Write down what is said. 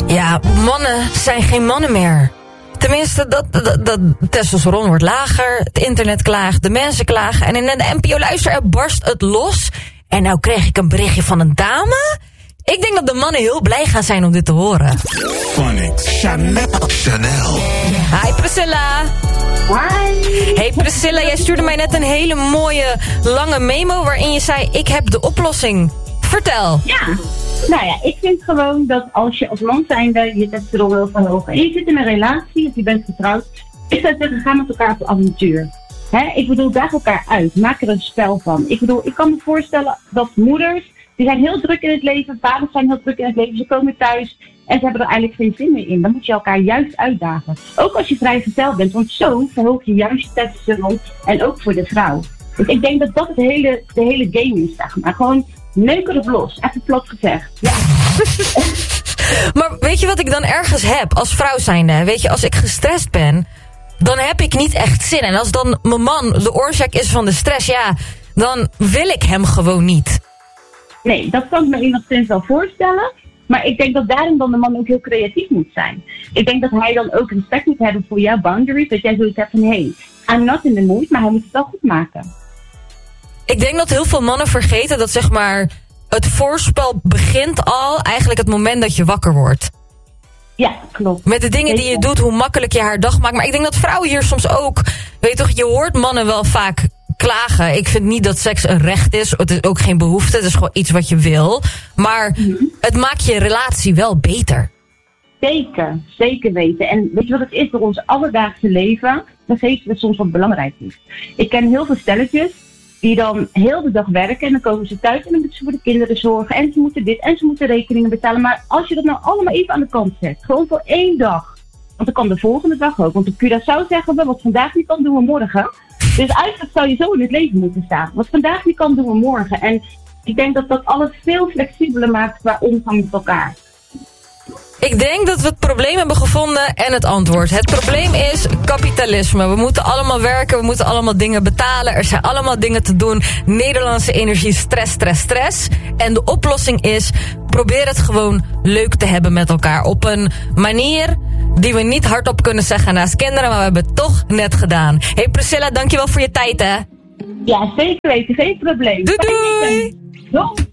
Ja, mannen zijn geen mannen meer. Tenminste, dat testosteron wordt lager, het internet klaagt, de mensen klagen. En in de NPO-luisterapp barst het los. En nou kreeg ik een berichtje van een dame. Ik denk dat de mannen heel blij gaan zijn om dit te horen. Phonics. Chanel. Hi Priscilla. Hi. Hey Priscilla, jij stuurde mij net een hele mooie lange memo waarin je zei, ik heb de oplossing. Vertel. Ja, nou ja, ik vind gewoon dat als je als man zijnde je testosteron wil verhogen en je zit in een relatie of je bent getrouwd, ik zou zeggen, ga met elkaar op avontuur. Ik bedoel, daag elkaar uit, maak er een spel van. Ik bedoel, ik kan me voorstellen dat moeders, die zijn heel druk in het leven, vaders zijn heel druk in het leven, ze komen thuis en ze hebben er eigenlijk geen zin meer in. Dan moet je elkaar juist uitdagen. Ook als je vrijgezel bent, want zo verhoog je juist je testosteron en ook voor de vrouw. Dus ik denk dat dat de hele game is, zeg maar. Gewoon neuken erop los, even plat gezegd. Ja. Maar weet je wat ik dan ergens heb als vrouw zijnde? Weet je, als ik gestrest ben, dan heb ik niet echt zin. En als dan mijn man de oorzaak is van de stress, ja, dan wil ik hem gewoon niet. Nee, dat kan ik me enigszins wel voorstellen. Maar ik denk dat daarin dan de man ook heel creatief moet zijn. Ik denk dat hij dan ook respect moet hebben voor jouw boundaries. Dat jij zoiets hebt van, hey, I'm not in the mood, maar hij moet het wel goed maken. Ik denk dat heel veel mannen vergeten dat zeg maar het voorspel begint al eigenlijk het moment dat je wakker wordt. Ja, klopt. Met de dingen die je doet, hoe makkelijk je haar dag maakt. Maar ik denk dat vrouwen hier soms ook, weet je toch, je hoort mannen wel vaak klagen. Ik vind niet dat seks een recht is. Het is ook geen behoefte. Het is gewoon iets wat je wil. Maar het maakt je relatie wel beter. Zeker, zeker weten. En weet je wat het is? Door ons alledaagse leven vergeten we soms wat belangrijk is. Ik ken heel veel stelletjes die dan heel de dag werken en dan komen ze thuis en dan moeten ze voor de kinderen zorgen en ze moeten dit en ze moeten rekeningen betalen. Maar als je dat nou allemaal even aan de kant zet, gewoon voor 1 dag, want dan kan de volgende dag ook. Want op Curaçao zeggen we, wat vandaag niet kan, doen we morgen. Dus eigenlijk zou je zo in het leven moeten staan. Wat vandaag niet kan, doen we morgen. En ik denk dat dat alles veel flexibeler maakt qua omgang met elkaar. Ik denk dat we het probleem hebben gevonden en het antwoord. Het probleem is kapitalisme. We moeten allemaal werken, we moeten allemaal dingen betalen. Er zijn allemaal dingen te doen. Nederlandse energie, stress, stress, stress. En de oplossing is, probeer het gewoon leuk te hebben met elkaar. Op een manier die we niet hardop kunnen zeggen naast kinderen, maar we hebben het toch net gedaan. Hey Priscilla, dankjewel voor je tijd, hè. Ja, zeker weten, geen probleem. Doei doei! Doei!